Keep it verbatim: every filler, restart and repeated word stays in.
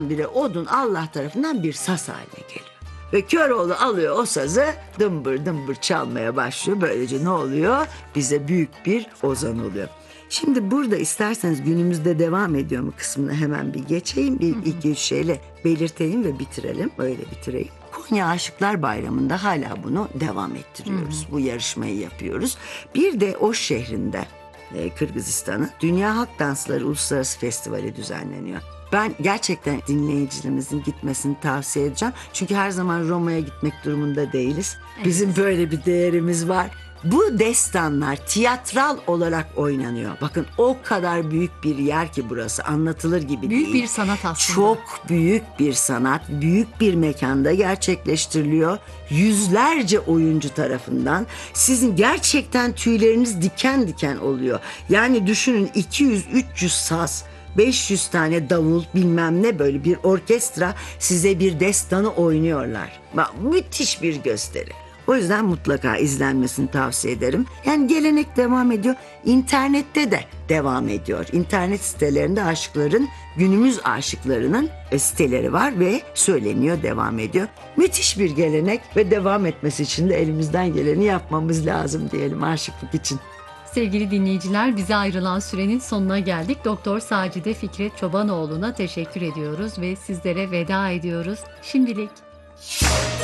bile odun Allah tarafından bir saz haline geliyor. Ve Köroğlu alıyor o sazı, dımbır dımbır çalmaya başlıyor. Böylece ne oluyor? Bize büyük bir ozan oluyor. Şimdi burada isterseniz günümüzde devam ediyor mu kısmını hemen bir geçeyim. Bir iki üç şeyle belirteyim ve bitirelim. Öyle bitireyim. Konya Aşıklar Bayramı'nda hala bunu devam ettiriyoruz. Bu yarışmayı yapıyoruz. Bir de Oş şehrinde, e, Kırgızistan'ın Dünya Halk Dansları Uluslararası Festivali düzenleniyor. Ben gerçekten dinleyicilerimizin gitmesini tavsiye edeceğim. Çünkü her zaman Roma'ya gitmek durumunda değiliz. Bizim böyle bir değerimiz var. Bu destanlar tiyatral olarak oynanıyor. Bakın o kadar büyük bir yer ki burası, anlatılır gibi Büyük değil. bir sanat aslında. Çok büyük bir sanat, büyük bir mekanda gerçekleştiriliyor. Yüzlerce oyuncu tarafından. Sizin gerçekten tüyleriniz diken diken oluyor. Yani düşünün iki yüz üç yüz saz, beş yüz tane davul, bilmem ne, böyle bir orkestra size bir destanı oynuyorlar. Bak, müthiş bir gösteri. O yüzden mutlaka izlenmesini tavsiye ederim. Yani gelenek devam ediyor. İnternette de devam ediyor. İnternet sitelerinde aşıkların, günümüz aşıklarının siteleri var ve söyleniyor, devam ediyor. Müthiş bir gelenek ve devam etmesi için de elimizden geleni yapmamız lazım diyelim aşıklık için. Sevgili dinleyiciler, bize ayrılan sürenin sonuna geldik. Doktor Sacide Fikret Çobanoğlu'na teşekkür ediyoruz ve sizlere veda ediyoruz. Şimdilik.